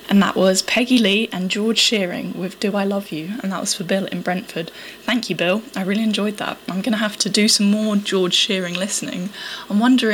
And that was Peggy Lee and George Shearing with Do I Love You, and that was for Bill in Brentford. Thank you, Bill. I really enjoyed that. I'm going to have to do some more George Shearing listening. I'm wondering